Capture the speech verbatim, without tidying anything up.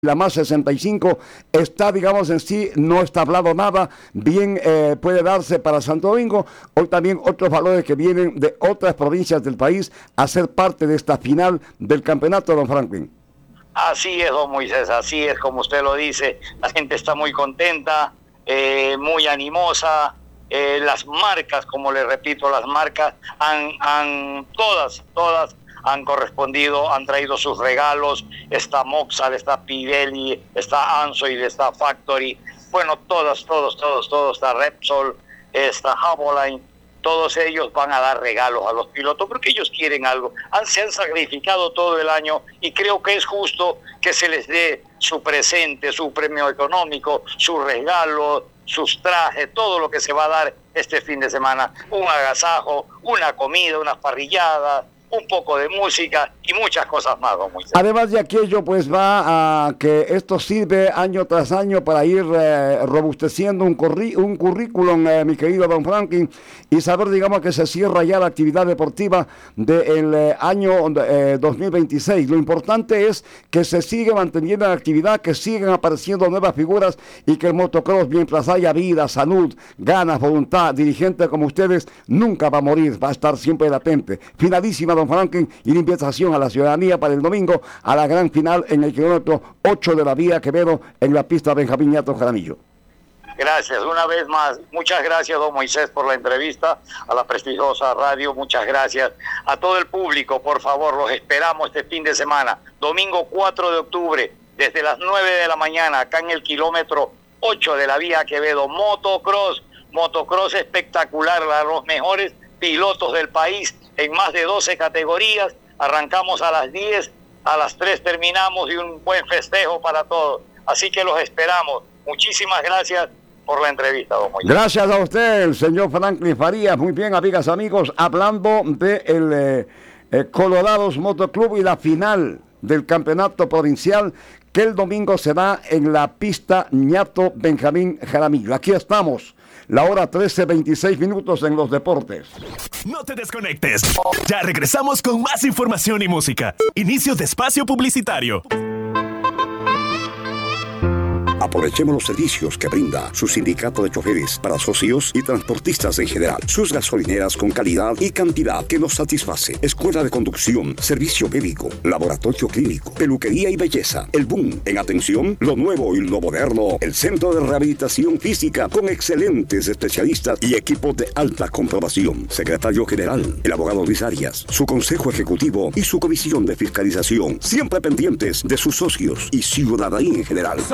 La más sesenta y cinco está, digamos, en sí, no está hablado nada, bien eh, puede darse para Santo Domingo. Hoy también otros valores que vienen de otras provincias del país a ser parte de esta final del campeonato, don Franklin. Así es, don Moisés, así es como usted lo dice, la gente está muy contenta, eh, muy animosa, eh, las marcas, como le repito, las marcas han, han todas, todas, han correspondido, han traído sus regalos. Está Moxar, está Pirelli, está Ansoil, está Factory, bueno, todas, todos, todos, todos, está Repsol, está Havoline, todos ellos van a dar regalos a los pilotos porque ellos quieren algo, han, se han sacrificado todo el año y creo que es justo que se les dé su presente, su premio económico, su regalo, sus trajes, todo lo que se va a dar este fin de semana, un agasajo, una comida, unas parrilladas, un poco de música y muchas cosas más, don Moisés. Además de aquello, pues va a que esto sirve año tras año para ir eh, robusteciendo un, curri un currículum, eh, mi querido don Franklin, y saber, digamos, que se cierra ya la actividad deportiva del eh, año eh, dos mil veintiséis. Lo importante es que se siga manteniendo la actividad, que sigan apareciendo nuevas figuras y que el motocross, mientras haya vida, salud, ganas, voluntad, dirigentes como ustedes, nunca va a morir, va a estar siempre latente. Finalísima, don Franklin, y la invitación a la ciudadanía para el domingo a la gran final en el kilómetro ocho de la Vía Quevedo en la pista Benjamín Ñato Jaramillo. Gracias, una vez más, muchas gracias, don Moisés, por la entrevista, a la prestigiosa radio, muchas gracias a todo el público. Por favor, los esperamos este fin de semana, domingo cuatro de octubre, desde las nueve de la mañana, acá en el kilómetro ocho de la Vía Quevedo, motocross, motocross espectacular, los mejores pilotos del país en más de doce categorías. Arrancamos a las diez, a las tres terminamos y un buen festejo para todos. Así que los esperamos. Muchísimas gracias por la entrevista, don Moisés. Gracias a usted, el señor Franklin Farías. Muy bien, amigas, amigos, hablando de el eh, eh, Colorados Motoclub y la final del campeonato provincial que el domingo será en la pista Ñato Benjamín Jaramillo. Aquí estamos. La hora trece, veintiséis minutos en los deportes. No te desconectes. Ya regresamos con más información y música. Inicio de espacio publicitario. Aprovechemos los servicios que brinda su sindicato de choferes para socios y transportistas en general. Sus gasolineras con calidad y cantidad que nos satisface. Escuela de conducción, servicio médico, laboratorio clínico, peluquería y belleza. El boom en atención, lo nuevo y lo moderno. El centro de rehabilitación física con excelentes especialistas y equipos de alta comprobación. Secretario general, el abogado Luis Arias, su consejo ejecutivo y su comisión de fiscalización. Siempre pendientes de sus socios y ciudadanía en general.